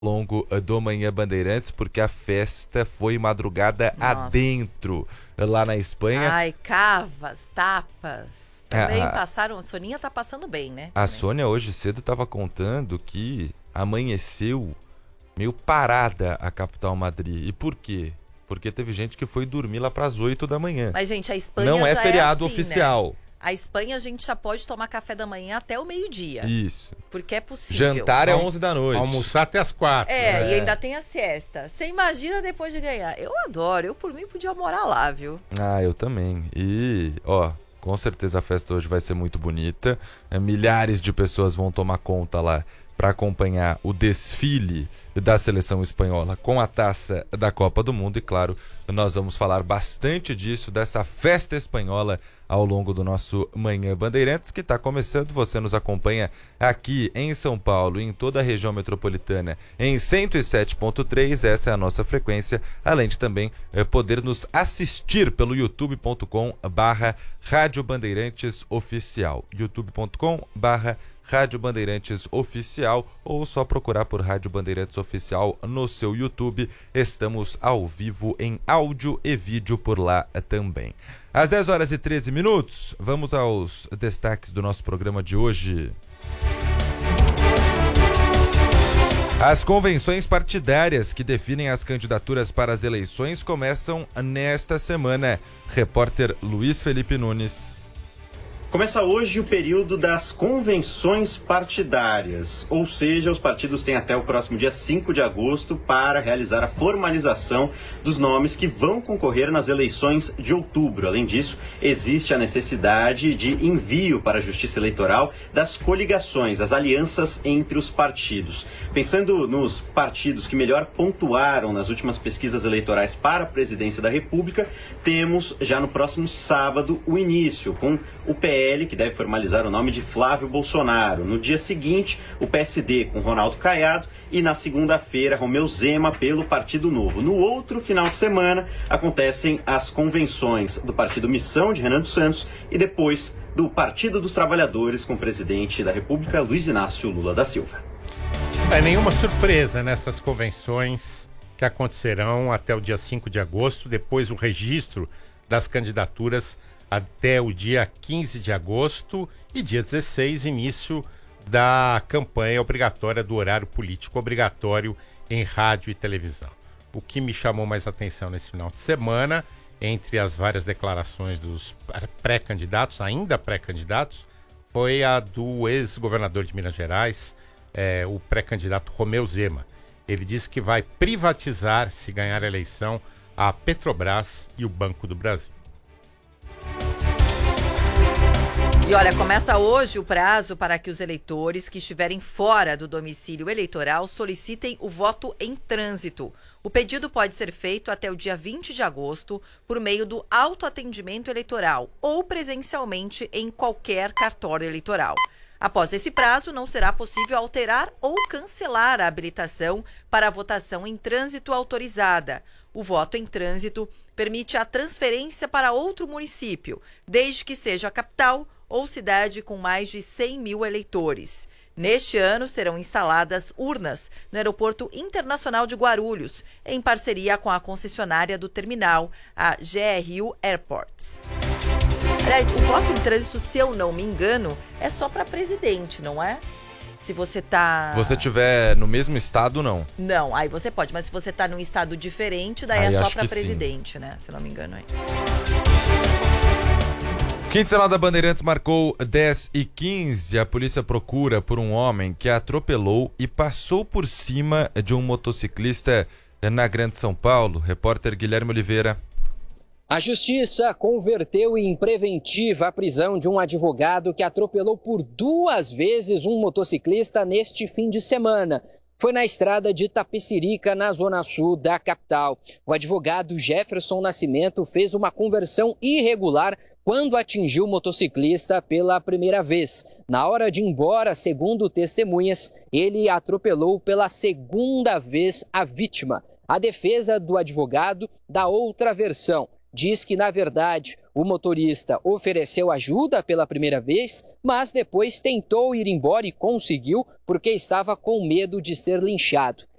longo do Manhã Bandeirantes, porque a festa foi madrugada adentro, lá na Espanha. Ai, cavas, tapas, também passaram, a Soninha tá passando bem, né? A Sônia hoje cedo estava contando que amanheceu meio parada a capital Madrid. E por quê? Porque teve gente que foi dormir lá para as 8 da manhã. Mas, gente, a Espanha não é já feriado assim, oficial. Né? A Espanha a gente já pode tomar café da manhã até o meio-dia. Isso. Porque é possível. Jantar é 11 da noite. Almoçar até as 4. E ainda tem a siesta. Você imagina depois de ganhar. Eu adoro. Eu, por mim, podia morar lá, viu? Ah, eu também. E, com certeza a festa hoje vai ser muito bonita. Milhares de pessoas vão tomar conta lá para acompanhar o desfile da seleção espanhola com a taça da Copa do Mundo. E claro, nós vamos falar bastante disso, dessa festa espanhola, ao longo do nosso Manhã Bandeirantes, que está começando. Você nos acompanha aqui em São Paulo e em toda a região metropolitana em 107.3, essa é a nossa frequência, além de também poder nos assistir pelo youtube.com/Rádio Bandeirantes Oficial, youtube.com/Rádio Bandeirantes Oficial, ou só procurar por Rádio Bandeirantes Oficial no seu YouTube. Estamos ao vivo em áudio e vídeo por lá também. Às 10 horas e 13 minutos, vamos aos destaques do nosso programa de hoje. As convenções partidárias que definem as candidaturas para as eleições começam nesta semana. Repórter Luiz Felipe Nunes. Começa hoje o período das convenções partidárias, ou seja, os partidos têm até o próximo dia 5 de agosto para realizar a formalização dos nomes que vão concorrer nas eleições de outubro. Além disso, existe a necessidade de envio para a Justiça Eleitoral das coligações, as alianças entre os partidos. Pensando nos partidos que melhor pontuaram nas últimas pesquisas eleitorais para a presidência da República, temos já no próximo sábado o início, com o PL, que deve formalizar o nome de Flávio Bolsonaro. No dia seguinte, o PSD com Ronaldo Caiado e na segunda-feira, Romeu Zema pelo Partido Novo. No outro final de semana, acontecem as convenções do Partido Missão de Renan dos Santos e depois do Partido dos Trabalhadores com o presidente da República, Luiz Inácio Lula da Silva. Não é nenhuma surpresa nessas convenções que acontecerão até o dia 5 de agosto, depois o registro das candidaturas até o dia 15 de agosto e dia 16, início da campanha obrigatória do horário político obrigatório em rádio e televisão. O que me chamou mais atenção nesse final de semana, entre as várias declarações dos pré-candidatos, ainda pré-candidatos, foi a do ex-governador de Minas Gerais, o pré-candidato Romeu Zema. Ele disse que vai privatizar, se ganhar a eleição, a Petrobras e o Banco do Brasil. E olha, começa hoje o prazo para que os eleitores que estiverem fora do domicílio eleitoral solicitem o voto em trânsito. O pedido pode ser feito até o dia 20 de agosto por meio do autoatendimento eleitoral ou presencialmente em qualquer cartório eleitoral. Após esse prazo, não será possível alterar ou cancelar a habilitação para a votação em trânsito autorizada. O voto em trânsito permite a transferência para outro município, desde que seja a capital ou cidade com mais de 100 mil eleitores. Neste ano, serão instaladas urnas no Aeroporto Internacional de Guarulhos, em parceria com a concessionária do terminal, a GRU Airports. Aliás, o voto em trânsito, se eu não me engano, é só para presidente, não é? Se você tá... Você tiver no mesmo estado, não. Não, aí você pode, mas se você tá num estado diferente, daí é só para presidente, né? Se eu não me engano, é. Quinzenal da Bandeirantes marcou 10h15. A polícia procura por um homem que atropelou e passou por cima de um motociclista na Grande São Paulo. Repórter Guilherme Oliveira. A justiça converteu em preventiva a prisão de um advogado que atropelou por 2 vezes um motociclista neste fim de semana. Foi na estrada de Itapecerica, na zona sul da capital. O advogado Jefferson Nascimento fez uma conversão irregular quando atingiu o motociclista pela primeira vez. Na hora de ir embora, segundo testemunhas, ele atropelou pela segunda vez a vítima. A defesa do advogado dá outra versão. Diz que, na verdade, o motorista ofereceu ajuda pela primeira vez, mas depois tentou ir embora e conseguiu porque estava com medo de ser linchado.